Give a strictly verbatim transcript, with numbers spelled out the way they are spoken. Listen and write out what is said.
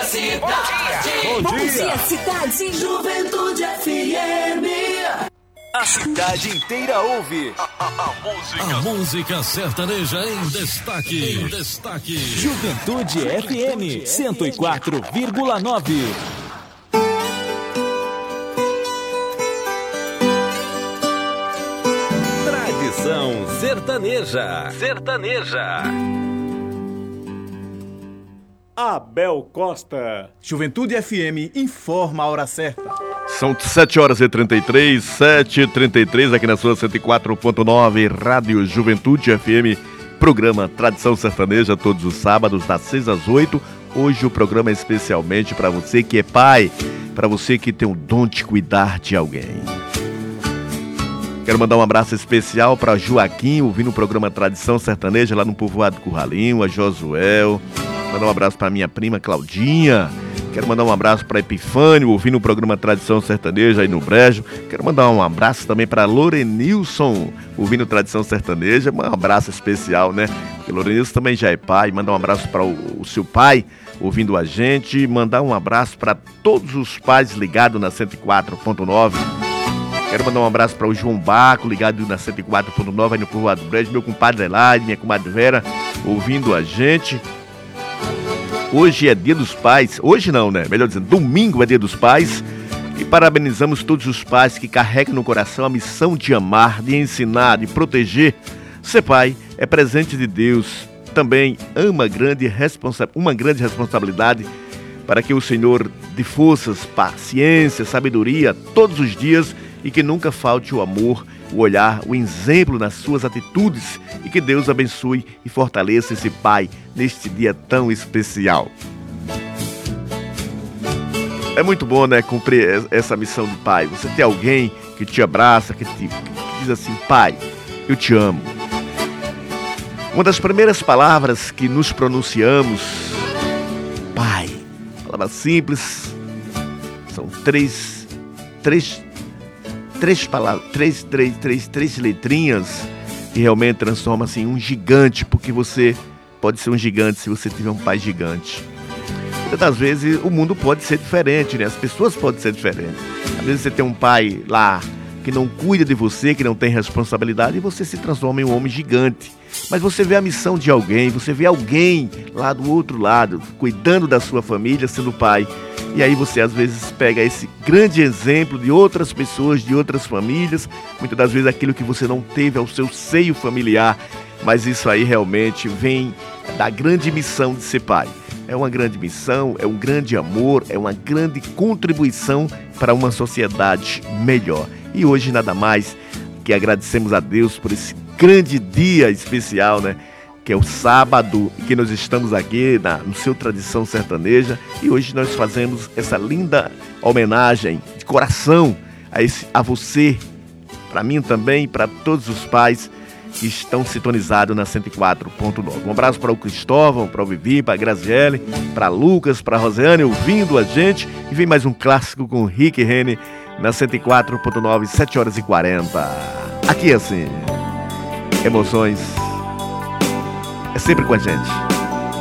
cidade. Bom dia. Bom dia, cidade. Juventude F M. A cidade inteira ouve. A, a, a música. A música sertaneja em destaque. Em destaque. Juventude F M cento e quatro vírgula nove. Tradição sertaneja. Sertaneja. Abel Costa. Juventude F M informa a hora certa. São sete horas e trinta e três, sete e trinta e três aqui na sua cento e quatro ponto nove, Rádio Juventude F M, programa Tradição Sertaneja, todos os sábados, das seis às oito. Hoje o programa é especialmente para você que é pai, para você que tem o dom de cuidar de alguém. Quero mandar um abraço especial para Joaquim, ouvindo o programa Tradição Sertaneja lá no Povoado Curralinho, a Josuel. Mandar um abraço para minha prima Claudinha. Quero mandar um abraço para Epifânio, ouvindo o programa Tradição Sertaneja aí no Brejo. Quero mandar um abraço também para Lorenilson, ouvindo Tradição Sertaneja. Um abraço especial, né? Porque Lorenilson também já é pai. Mandar um abraço para o, o seu pai, ouvindo a gente. Mandar um abraço para todos os pais ligados na cento e quatro ponto nove. Quero mandar um abraço para o João Baco, ligado na cento e quatro ponto nove aí no Povoado do Brejo. Meu compadre Elaine, minha comadre Vera, ouvindo a gente. Hoje é Dia dos Pais, hoje não, né? Melhor dizendo, domingo é Dia dos Pais. E parabenizamos todos os pais que carregam no coração a missão de amar, de ensinar, de proteger. Ser pai é presente de Deus. Também ama grande responsa- uma grande responsabilidade para que o Senhor dê forças, paciência, sabedoria todos os dias e que nunca falte o amor, o olhar, o exemplo nas suas atitudes e que Deus abençoe e fortaleça esse pai neste dia tão especial. É muito bom, né, cumprir essa missão de pai. Você ter alguém que te abraça, que, te, que diz assim, pai, eu te amo. Uma das primeiras palavras que nos pronunciamos, pai, palavra simples, são três, três Três palavras, três, três, três, três letrinhas que realmente transforma-se em um gigante, porque você pode ser um gigante se você tiver um pai gigante. Muitas das vezes o mundo pode ser diferente, né? As pessoas podem ser diferentes. Às vezes você tem um pai lá que não cuida de você, que não tem responsabilidade, e você se transforma em um homem gigante. Mas você vê a missão de alguém, você vê alguém lá do outro lado, cuidando da sua família, sendo pai. E aí você às vezes pega esse grande exemplo de outras pessoas, de outras famílias, muitas das vezes aquilo que você não teve ao seu seio familiar, mas isso aí realmente vem da grande missão de ser pai. É uma grande missão, é um grande amor, é uma grande contribuição para uma sociedade melhor. E hoje nada mais que agradecemos a Deus por esse grande dia especial, né? Que é o sábado, que nós estamos aqui na, no seu Tradição Sertaneja, e hoje nós fazemos essa linda homenagem de coração a, esse, a você, para mim também, para todos os pais que estão sintonizados na cento e quatro ponto nove. Um abraço para o Cristóvão, para o Vivi, para a Graziele, para Lucas, para a Rosiane, ouvindo a gente, e vem mais um clássico com o Rick e Rene na cento e quatro ponto nove, sete horas e quarenta. Aqui assim, emoções é sempre com a gente.